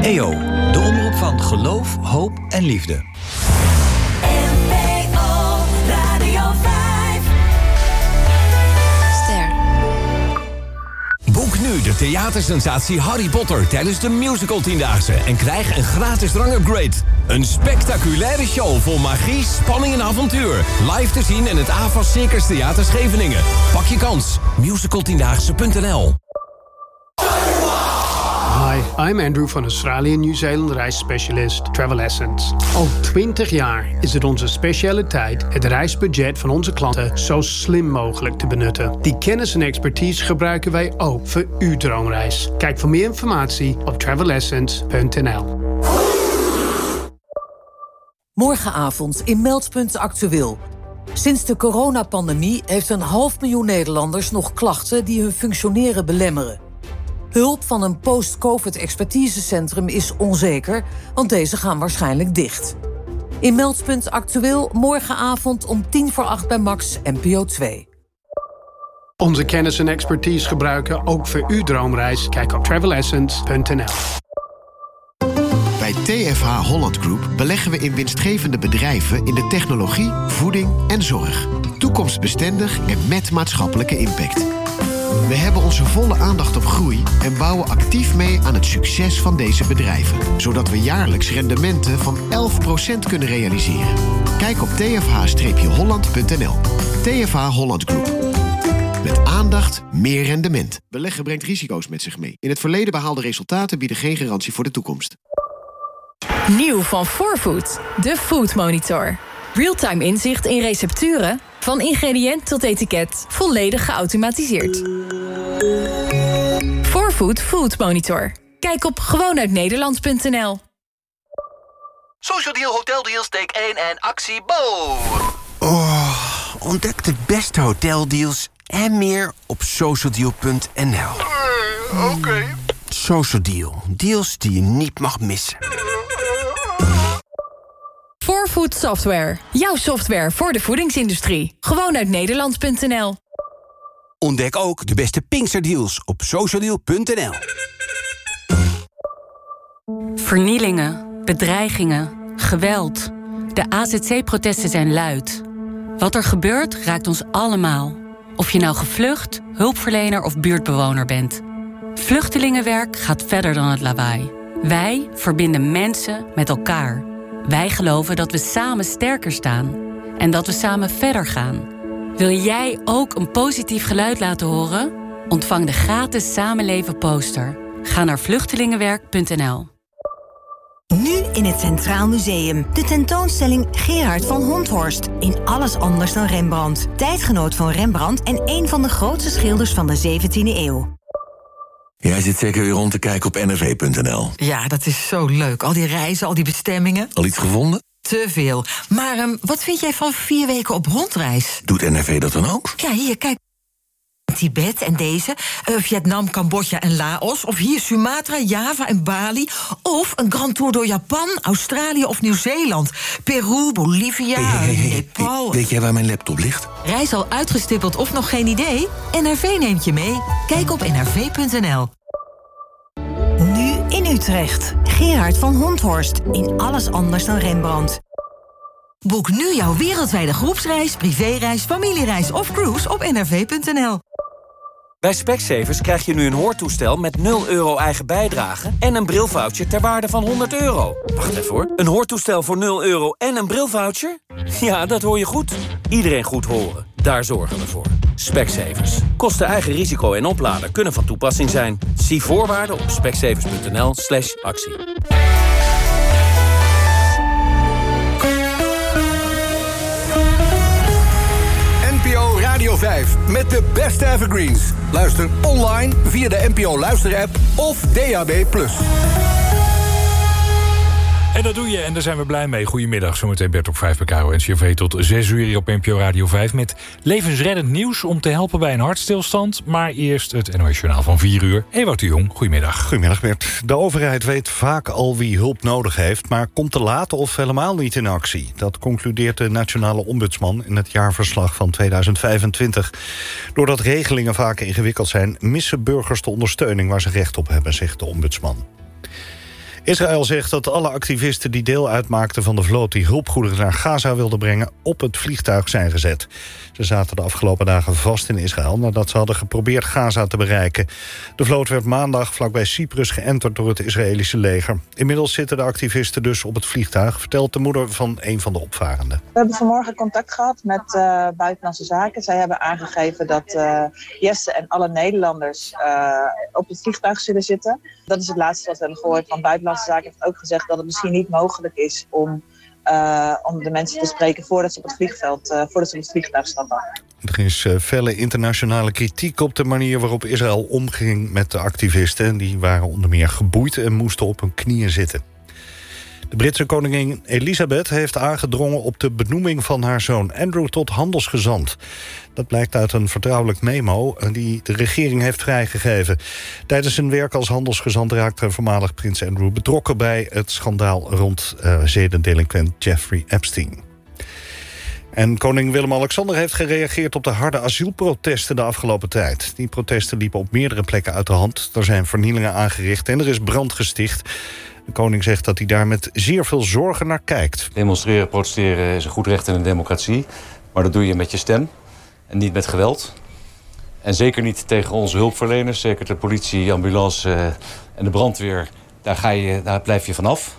EO, de omroep van geloof, hoop en liefde. NPO Radio 5. Ster. Boek nu de theatersensatie Harry Potter tijdens de musical 10-daagse en krijg een gratis drangupgrade. Een spectaculaire show vol magie, spanning en avontuur. Live te zien in het AVAS Circus Theater Scheveningen. Pak je kans. Musical10daagse.nl. Hi, I'm Andrew van Australië Nieuw-Zeeland reisspecialist Travel Essence. Al 20 jaar is het onze specialiteit het reisbudget van onze klanten zo slim mogelijk te benutten. Die kennis en expertise gebruiken wij ook voor uw droomreis. Kijk voor meer informatie op travelessence.nl. Morgenavond in Meldpunt Actueel. Sinds de coronapandemie heeft 500.000 Nederlanders nog klachten die hun functioneren belemmeren. Hulp van een post-COVID-expertisecentrum is onzeker, want deze gaan waarschijnlijk dicht. In Meldpunt Actueel morgenavond om 7:50 bij Max NPO 2. Onze kennis en expertise gebruiken ook voor uw droomreis. Kijk op travelessence.nl. Bij TFH Holland Group beleggen we in winstgevende bedrijven in de technologie, voeding en zorg. Toekomstbestendig en met maatschappelijke impact. We hebben onze volle aandacht op groei en bouwen actief mee aan het succes van deze bedrijven. Zodat we jaarlijks rendementen van 11% kunnen realiseren. Kijk op tfh-holland.nl. TFH Holland Group. Met aandacht, meer rendement. Beleggen brengt risico's met zich mee. In het verleden behaalde resultaten bieden geen garantie voor de toekomst. Nieuw van 4Food, de Food Monitor. Realtime inzicht in recepturen, van ingrediënt tot etiket, volledig geautomatiseerd. 4Food Food Monitor. Kijk op gewoonuitnederland.nl. Social Deal Hotel Deals take 1 en actie Bo. Ontdek de beste hoteldeals en meer op socialdeal.nl. Oké. Social Deal. Deals die je niet mag missen. 4Food Software. Jouw software voor de voedingsindustrie. Gewoonuitnederland.nl. Ontdek ook de beste Pinksterdeals op socialdeal.nl. Vernielingen, bedreigingen, geweld. De AZC-protesten zijn luid. Wat er gebeurt raakt ons allemaal. Of je nou gevlucht, hulpverlener of buurtbewoner bent. Vluchtelingenwerk gaat verder dan het lawaai. Wij verbinden mensen met elkaar. Wij geloven dat we samen sterker staan. En dat we samen verder gaan. Wil jij ook een positief geluid laten horen? Ontvang de gratis Samenleven poster. Ga naar vluchtelingenwerk.nl. Nu in het Centraal Museum. De tentoonstelling Gerard van Honthorst. In alles anders dan Rembrandt. Tijdgenoot van Rembrandt en een van de grootste schilders van de 17e eeuw. Jij zit zeker weer rond te kijken op nrv.nl. Ja, dat is zo leuk. Al die reizen, al die bestemmingen. Al iets gevonden? Te veel. Maar wat vind jij van 4 weken op rondreis? Doet NRV dat dan ook? Ja, hier, kijk. Tibet en deze. Vietnam, Cambodja en Laos. Of hier Sumatra, Java en Bali. Of een grand tour door Japan, Australië of Nieuw-Zeeland. Peru, Bolivia, Nepal. Weet jij waar mijn laptop ligt? Reis al uitgestippeld of nog geen idee? NRV neemt je mee. Kijk op nrv.nl. Nu in Utrecht. Gerard van Honthorst. In alles anders dan Rembrandt. Boek nu jouw wereldwijde groepsreis, privéreis, familiereis of cruise op nrv.nl. Bij Specsavers krijg je nu een hoortoestel met €0 eigen bijdrage en een brilvoucher ter waarde van €100. Wacht even hoor. Een hoortoestel voor €0 en een brilvoucher? Ja, dat hoor je goed. Iedereen goed horen. Daar zorgen we voor. Specsavers. Kosten eigen risico en oplader kunnen van toepassing zijn. Zie voorwaarden op specsavers.nl/actie. NPO Radio 5 met de beste evergreens. Luister online via de NPO Luister-app of DAB+. En dat doe je, en daar zijn we blij mee. Goedemiddag, zometeen Bert op 5 bij Caro en NCRV tot 6 uur hier op NPO Radio 5... met levensreddend nieuws om te helpen bij een hartstilstand. Maar eerst het NOS Journaal van 4 uur. Ewout de Jong, goedemiddag. Goedemiddag Bert. De overheid weet vaak al wie hulp nodig heeft... maar komt te laat of helemaal niet in actie. Dat concludeert de Nationale Ombudsman in het jaarverslag van 2025. Doordat regelingen vaak ingewikkeld zijn... missen burgers de ondersteuning waar ze recht op hebben, zegt de ombudsman. Israël zegt dat alle activisten die deel uitmaakten van de vloot die hulpgoederen naar Gaza wilden brengen op het vliegtuig zijn gezet. Ze zaten de afgelopen dagen vast in Israël nadat ze hadden geprobeerd Gaza te bereiken. De vloot werd maandag vlakbij Cyprus geënterd door het Israëlische leger. Inmiddels zitten de activisten dus op het vliegtuig, vertelt de moeder van een van de opvarenden. We hebben vanmorgen contact gehad met Buitenlandse Zaken. Zij hebben aangegeven dat Jesse en alle Nederlanders op het vliegtuig zullen zitten. Dat is het laatste wat we hebben gehoord. Want Buitenlandse Zaken heeft ook gezegd dat het misschien niet mogelijk is om de mensen te spreken voordat ze op het vliegtuig stappen. Er is felle internationale kritiek op de manier waarop Israël omging met de activisten. Die waren onder meer geboeid en moesten op hun knieën zitten. De Britse koningin Elizabeth heeft aangedrongen op de benoeming van haar zoon Andrew tot handelsgezant. Dat blijkt uit een vertrouwelijk memo die de regering heeft vrijgegeven. Tijdens zijn werk als handelsgezant raakte voormalig prins Andrew betrokken bij het schandaal rond zedendelinquent Jeffrey Epstein. En koning Willem-Alexander heeft gereageerd op de harde asielprotesten de afgelopen tijd. Die protesten liepen op meerdere plekken uit de hand. Er zijn vernielingen aangericht en er is brand gesticht. De koning zegt dat hij daar met zeer veel zorgen naar kijkt. Demonstreren, protesteren is een goed recht in een democratie. Maar dat doe je met je stem en niet met geweld. En zeker niet tegen onze hulpverleners. Zeker de politie, ambulance en de brandweer. Daar blijf je vanaf.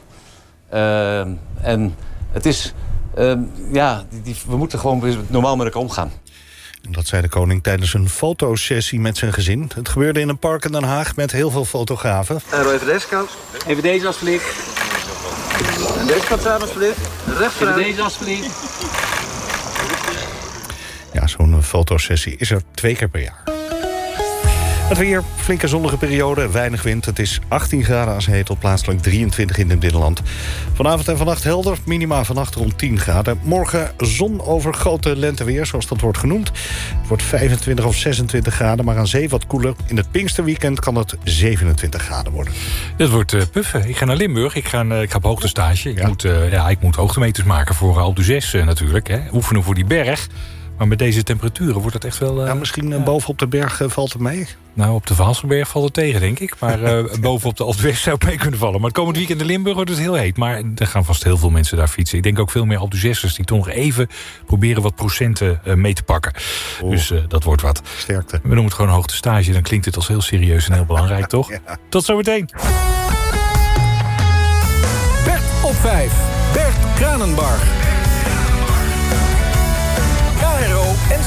En het is... we moeten gewoon normaal met elkaar omgaan. En dat zei de koning tijdens een fotosessie met zijn gezin. Het gebeurde in een park in Den Haag met heel veel fotografen. Even deze kant. Even deze alsjeblieft. En deze kant samen alsjeblieft. Recht vooruit. Even deze alsjeblieft. Ja, zo'n fotosessie is er 2 keer per jaar. Het weer, flinke zonnige periode, weinig wind. Het is 18 graden aan zee tot plaatselijk 23 in het binnenland. Vanavond en vannacht helder, minima vannacht rond 10 graden. Morgen zonovergoten lenteweer, zoals dat wordt genoemd. Het wordt 25 of 26 graden, maar aan zee wat koeler. In het Pinksterweekend kan het 27 graden worden. Dat wordt puffen. Ik ga naar Limburg. Ik ga op hoogtestage. Ik moet hoogtemeters maken voor Alpe d'Huez natuurlijk. Hè. Oefenen voor die berg. Maar met deze temperaturen wordt het echt wel... misschien bovenop de berg valt het mee? Nou, op de Vaalselberg valt het tegen, denk ik. Maar bovenop de Alpe d'Huez zou het mee kunnen vallen. Maar het komend weekend in Limburg wordt het heel heet. Maar er gaan vast heel veel mensen daar fietsen. Ik denk ook veel meer Alpe d'Huez'ers die toch nog even proberen wat procenten mee te pakken. Dus dat wordt wat. Sterkte. We noemen het gewoon hoogtestage. Dan klinkt het als heel serieus en heel belangrijk, toch? Ja. Tot zometeen. Bert op 5. Bert Kranenbarg.